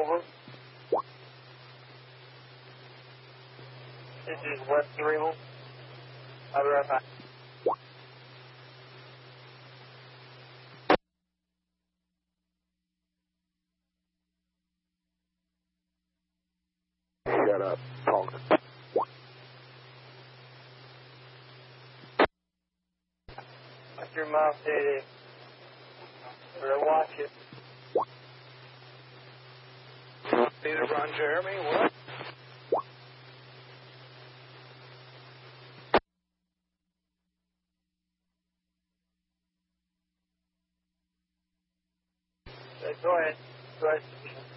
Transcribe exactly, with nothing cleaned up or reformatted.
over. This is West Cerebral. I'll be right back. Shut up, punk. Watch your mouth, Dave. Better watch it. Either Ron Jeremy, what? Go ahead. Go ahead.